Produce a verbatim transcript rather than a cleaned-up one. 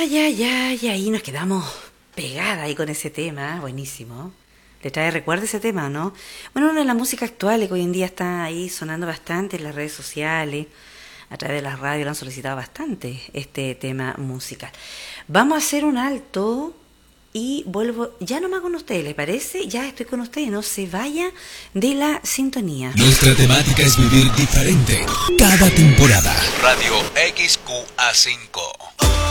Ay, ay, ay, ahí nos quedamos pegadas ahí con ese tema, buenísimo. ¿Le trae recuerdo ese tema, no? Bueno, una de las músicas actuales que hoy en día está ahí sonando bastante en las redes sociales, a través de las radios lo han solicitado bastante este tema musical. Vamos a hacer un alto y vuelvo ya nomás con ustedes, ¿les parece? Ya estoy con ustedes, no se vaya de la sintonía. Nuestra temática es vivir diferente cada temporada. Radio X Q A cinco.